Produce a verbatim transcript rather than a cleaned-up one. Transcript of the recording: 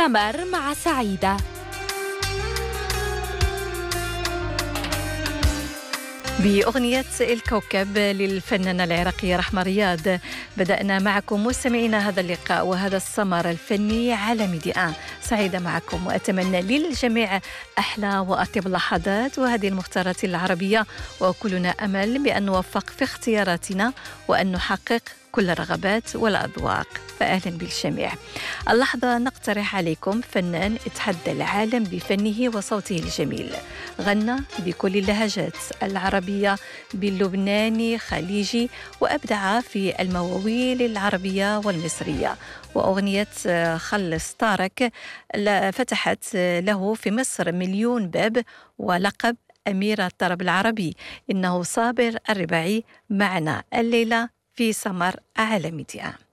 سمر مع سعيدة. بأغنية الكوكب للفنانة العراقية رحمة رياض بدأنا معكم مستمعينا هذا اللقاء وهذا السمر الفني على ميديا. سعيدة معكم وأتمنى للجميع أحلى وأطيب اللحظات وهذه المختارات العربية، وكلنا أمل بأن نوفق في اختياراتنا وأن نحقق كل الرغبات والأذواق، فأهلا بالجميع. اللحظة نقترح عليكم فنان اتحدى العالم بفنه وصوته الجميل، غنى بكل اللهجات العربية باللبناني خليجي، وأبدع في المواويل العربية والمصرية. وأغنية خلص طارق فتحت له في مصر مليون باب ولقب أمير الطرب العربي. إنه صابر الرباعي معنا الليلة في سمر على ميديا.